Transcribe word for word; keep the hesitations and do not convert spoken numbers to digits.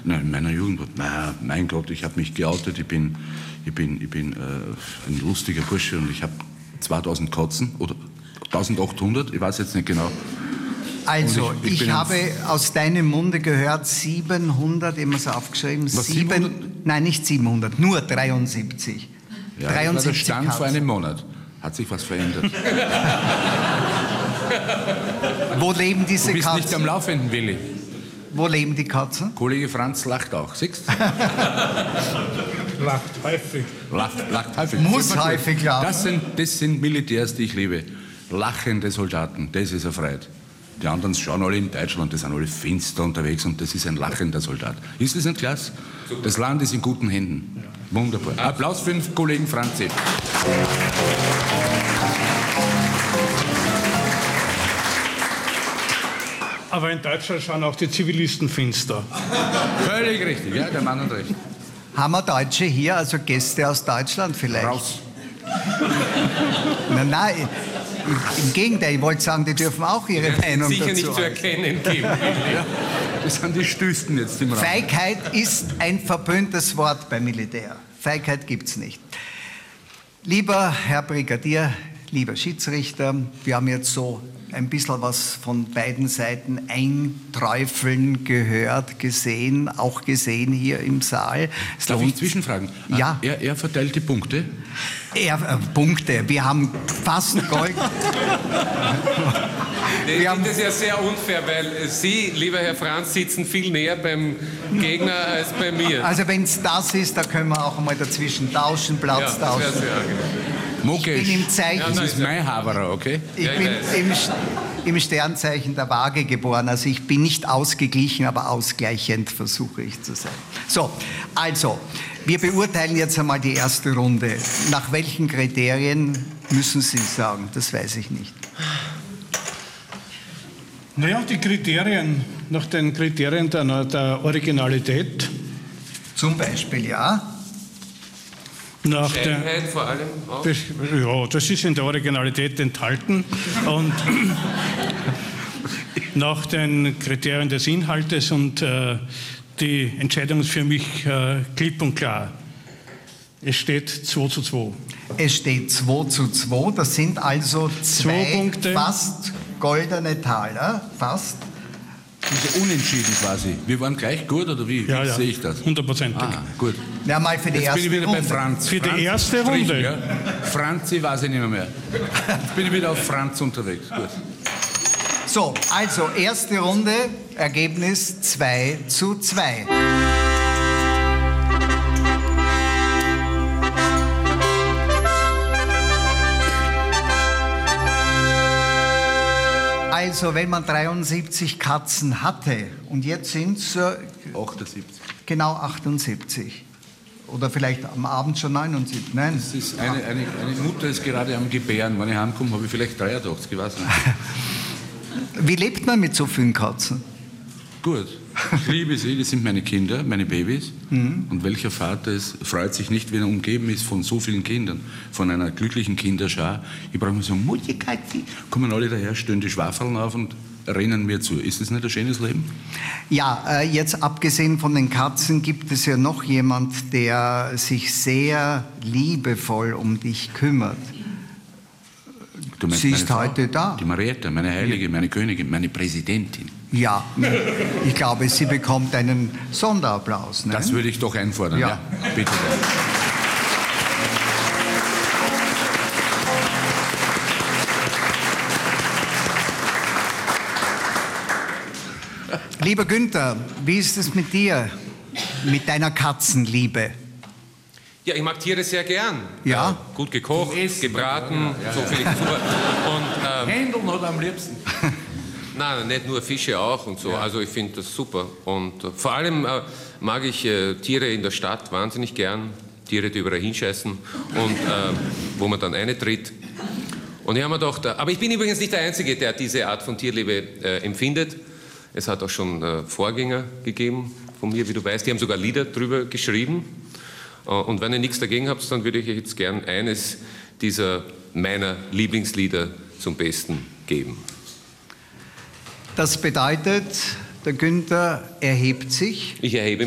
Nein, in meiner Jugend, na, mein Gott, ich habe mich geoutet, ich bin, ich bin, ich bin äh, ein lustiger Bursche und ich habe zweitausend Katzen oder eintausendachthundert, ich weiß jetzt nicht genau. Also, ich, ich, ich habe aus deinem Munde gehört, siebenhundert, immer so aufgeschrieben, Was, sieben, siebenhundert? Nein, nicht siebenhundert, nur dreiundsiebzig. Ja, dreiundsiebzig das war der Stand Katzen. vor einem Monat. Hat sich was verändert. Wo leben diese Du bist Katzen? nicht am Laufenden, Willi. Wo leben die Katzen? Kollege Franz lacht auch, siehst du? Lacht häufig. Lacht, lacht häufig. Muss häufig lachen. Das sind, das sind Militärs, die ich liebe. Lachende Soldaten, das ist eine Freude. Die anderen schauen alle in Deutschland, die sind alle finster unterwegs und das ist ein lachender Soldat. Ist das nicht klasse? Das Land ist in guten Händen. Wunderbar. Applaus für den Kollegen Franzi. Aber in Deutschland schauen auch die Zivilisten finster. Völlig richtig, ja, der Mann hat recht. Haben wir Deutsche hier, also Gäste aus Deutschland vielleicht? Raus. Nein, nein, im Gegenteil, ich wollte sagen, die dürfen auch ihre Meinung Sicher dazu nicht zu erkennen geben. Ja, das sind die Stüsten jetzt im Raum. Feigheit ist ein verpöntes Wort beim Militär. Feigheit gibt es nicht. Lieber Herr Brigadier, lieber Schiedsrichter, wir haben jetzt so ein bisschen was von beiden Seiten einträufeln gehört, gesehen, auch gesehen hier im Saal. Es Darf lohnt- ich zwischenfragen? Ja. Er, er verteilt die Punkte. Er, äh, Punkte, wir haben fast Gold. Ich Wir haben- finde das ja sehr unfair, weil Sie, lieber Herr Franz, sitzen viel näher beim Gegner als bei mir. Also wenn es das ist, da können wir auch einmal dazwischen tauschen, Platz Ja, das tauschen. wäre sehr angenehm. Mokesh, Ich bin im Zeichen- das ist mein Haberer, okay? Ich Ja, ich bin weiß. im, St- im Sternzeichen der Waage geboren, also ich bin nicht ausgeglichen, aber ausgleichend versuche ich zu sein. So, also, wir beurteilen jetzt einmal die erste Runde. Nach welchen Kriterien müssen Sie sagen? Das weiß ich nicht. Naja, die Kriterien, nach den Kriterien der, der Originalität, Zum Beispiel, ja. nach der, Scheinheit vor allem auch. ja, das ist in der Originalität enthalten und nach den Kriterien des Inhaltes und äh, die Entscheidung ist für mich äh, klipp und klar. Es steht zwei zu zwei. Es steht zwei zu zwei, das sind also zwei, Zwei Punkte. fast goldene Taler, fast. Also unentschieden quasi. Wir waren gleich gut, oder wie? Ja, wie ja, sehe ich das? hundertprozentig. Ah, gut. Ja, mal für die Jetzt erste bin ich wieder Runde. bei Franz. Für die Franz erste Strichen, Runde. Ja? Franzi weiß ich nicht mehr, mehr. Jetzt bin ich wieder auf Franz unterwegs. Gut. So, also erste Runde, Ergebnis zwei zu zwei. Also, wenn man dreiundsiebzig Katzen hatte und jetzt sind es äh, achtundsiebzig. genau achtundsiebzig. Oder vielleicht am Abend schon neunundsiebzig. Nein, Das ist eine, eine, eine Mutter ist gerade am Gebären. Wenn ich heimkomme, habe ich vielleicht dreiundachtzig, ich weiß nicht. wie lebt man mit so vielen Katzen? Gut. Ich liebe sie, das sind meine Kinder, meine Babys. Mhm. Und welcher Vater ist, freut sich nicht, wenn er umgeben ist von so vielen Kindern, von einer glücklichen Kinderschar. Ich brauche nur sagen, Mutti, Katzi. Kommen alle daher, stellen die Schwafeln auf und rennen mir zu. Ist das nicht ein schönes Leben? Ja, äh, jetzt abgesehen von den Katzen gibt es ja noch jemand, der sich sehr liebevoll um dich kümmert. Du meinst Sie meine ist Frau? heute da. Die Marietta, meine Heilige, meine Königin, meine Präsidentin. Ja, ich glaube, sie bekommt einen Sonderapplaus. Ne? Das würde ich doch einfordern. Ja. Ja, bitte. Lieber Günther, wie ist es mit dir, mit deiner Katzenliebe? Ja, ich mag Tiere sehr gern. Ja? Äh, gut gekocht, gebraten, so viel ich tue. Und, ähm, Händeln hat er am liebsten. nein, nicht nur Fische auch und so. Also ich finde das super. Und äh, vor allem äh, mag ich äh, Tiere in der Stadt wahnsinnig gern. Tiere, die überall hinscheißen und äh, wo man dann eintritt. Und ich habe mir gedacht, äh, aber ich bin übrigens nicht der Einzige, der diese Art von Tierliebe äh, empfindet. Es hat auch schon äh, Vorgänger gegeben von mir, wie du weißt. Die haben sogar Lieder drüber geschrieben. Äh, und wenn ihr nichts dagegen habt, dann würde ich euch jetzt gern eines dieser meiner Lieblingslieder zum Besten geben. Das bedeutet, der Günther erhebt sich. Ich erhebe